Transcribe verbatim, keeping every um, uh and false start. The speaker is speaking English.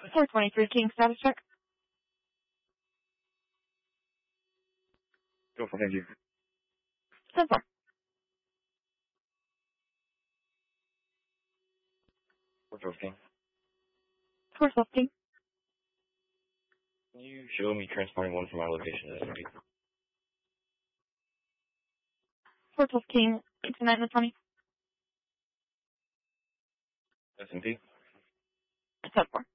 four twenty-three King, status check. Go for thank you. ten four. four twelve King. four twelve King. Can you show me transporting one from my location to S M P? four twelve King, tonight in the twenty. S M P? ten four.